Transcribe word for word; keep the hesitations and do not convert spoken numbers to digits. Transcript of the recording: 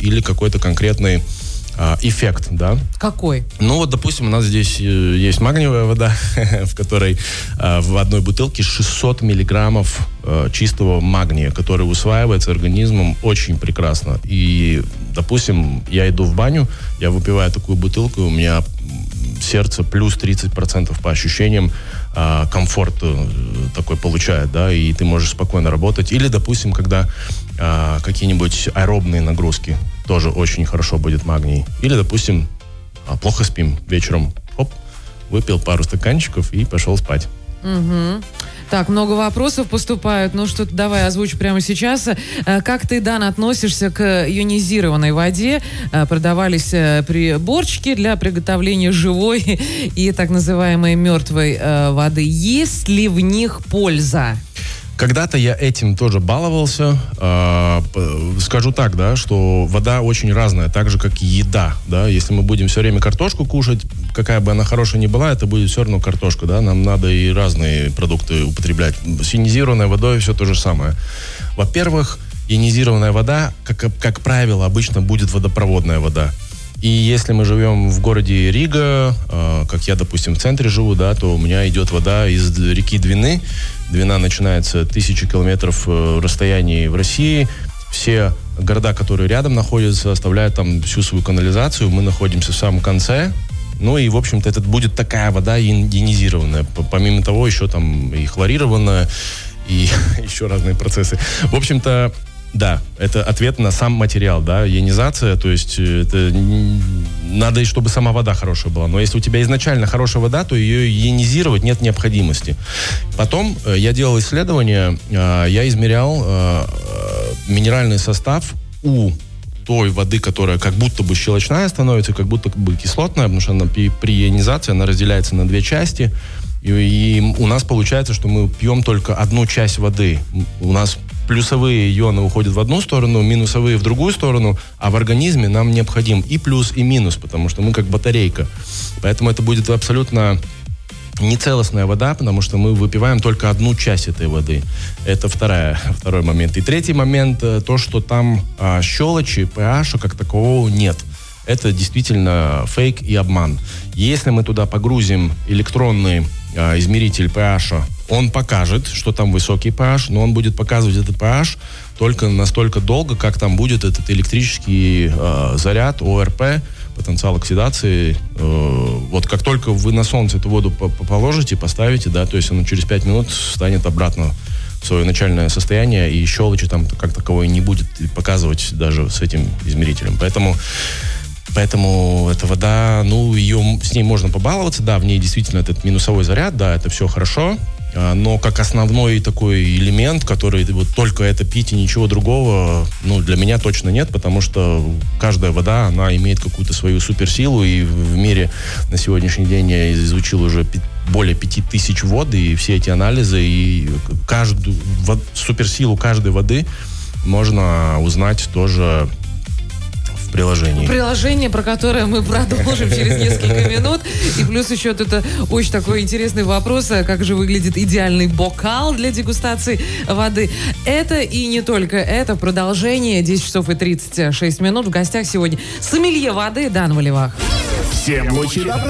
или какой-то конкретный а, эффект, да. Какой? Ну вот, допустим, у нас здесь есть магниевая вода, в которой а, в одной бутылке шестьсот миллиграммов а, чистого магния, который усваивается организмом очень прекрасно. И, допустим, я иду в баню, я выпиваю такую бутылку, и у меня сердце плюс тридцать процентов по ощущениям а, комфорт а, такой получает, да, и ты можешь спокойно работать. Или, допустим, когда а, какие-нибудь аэробные нагрузки, тоже очень хорошо будет магний. Или, допустим, а, плохо спим вечером, хоп, выпил пару стаканчиков и пошел спать. Угу. Так, много вопросов поступают. Ну что, давай озвучу прямо сейчас. Как ты, Дан, относишься к ионизированной воде? Продавались приборчики для приготовления живой и так называемой мертвой воды. Есть ли в них польза? Когда-то я этим тоже баловался. Э, скажу так, да, что вода очень разная, так же, как и еда, да. Если мы будем все время картошку кушать, какая бы она хорошая ни была, это будет все равно картошка, да. Нам надо и разные продукты употреблять. С ионизированной водой все то же самое. Во-первых, ионизированная вода, как, как правило, обычно будет водопроводная вода. И если мы живем в городе Рига, э, как я, допустим, в центре живу, да, то у меня идет вода из реки Двины. Двина начинается тысячи километров э, расстоянии в России. Все города, которые рядом находятся, оставляют там всю свою канализацию. Мы находимся в самом конце. Ну и, в общем-то, это будет такая вода ионизированная. Помимо того, еще там и хлорированная, и еще разные процессы. В общем-то, да, это ответ на сам материал, да, ионизация, то есть это надо, чтобы сама вода хорошая была. Но если у тебя изначально хорошая вода, то ее ионизировать нет необходимости. Потом я делал исследования, я измерял минеральный состав у той воды, которая как будто бы щелочная становится, как будто бы кислотная, потому что она при, при ионизации она разделяется на две части. И, и у нас получается, что мы пьем только одну часть воды. У нас плюсовые ионы уходят в одну сторону, минусовые в другую сторону, а в организме нам необходим и плюс, и минус, потому что мы как батарейка. Поэтому это будет абсолютно нецелостная вода, потому что мы выпиваем только одну часть этой воды. Это вторая, второй момент. И третий момент, то, что там а, щелочи, pH как такового нет. Это действительно фейк и обман. Если мы туда погрузим электронный а, измеритель pH, он покажет, что там высокий pH, но он будет показывать этот pH только настолько долго, как там будет этот электрический э, заряд, ОРП, потенциал оксидации. Э, вот как только вы на солнце эту воду положите, поставите, да, то есть оно через пять минут станет обратно в свое начальное состояние, и щелочи там как таковой не будет показывать даже с этим измерителем. Поэтому Поэтому эта вода, ну, ее, с ней можно побаловаться, да, в ней действительно этот минусовой заряд, да, это все хорошо, но как основной такой элемент, который вот только это пить и ничего другого, ну, для меня точно нет, потому что каждая вода, она имеет какую-то свою суперсилу, и в мире на сегодняшний день я изучил уже более пяти тысяч вод, и все эти анализы, и каждую суперсилу каждой воды можно узнать тоже приложение. Приложение, про которое мы продолжим через несколько минут. И плюс еще тут очень такой интересный вопрос, как же выглядит идеальный бокал для дегустации воды. Это и не только это. Продолжение. десять часов и тридцать шесть минут. В гостях сегодня сомелье воды Дан Валивах. Всем лучи